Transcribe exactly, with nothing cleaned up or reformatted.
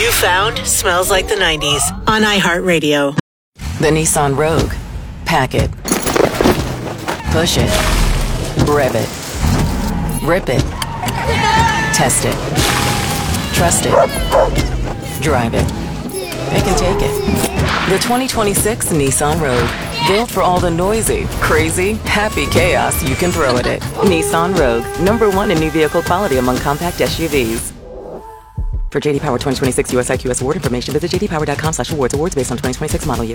you found smells like the nineties on iHeartRadio. The Nissan Rogue. Pack it. Push it. Rev it. Rip it. Test it. Trust it. Drive it. Pick and take it. The twenty twenty-six Nissan Rogue. Built for all the noisy, crazy, happy chaos you can throw at it. Nissan Rogue. Number one in new vehicle quality among compact S U Vs. For J D Power twenty twenty-six U S I Q S award information, visit j d power dot com slash awards. Awards based on twenty twenty-six model year.